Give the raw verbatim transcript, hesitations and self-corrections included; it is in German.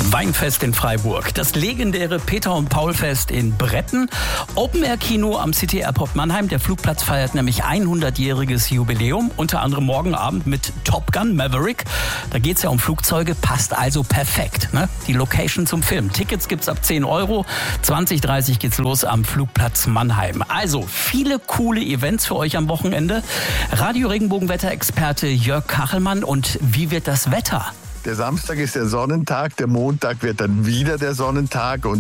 Weinfest in Freiburg, das legendäre Peter und Paul Fest in Bretten, Open-Air-Kino am City Airport Mannheim. Der Flugplatz feiert nämlich hundertjähriges Jubiläum, unter anderem morgen Abend mit Top Gun Maverick. Da geht es ja um Flugzeuge, passt also perfekt, ne? Die Location zum Film. Tickets gibt's ab zehn Euro, zwanzig Uhr dreißig geht's los am Flugplatz Mannheim. Also viele coole Events für euch am Wochenende. Radio-Regenbogen-Wetterexperte Jörg Kachelmann, und wie wird das Wetter? Der Samstag ist der Sonnentag, der Montag wird dann wieder der Sonnentag und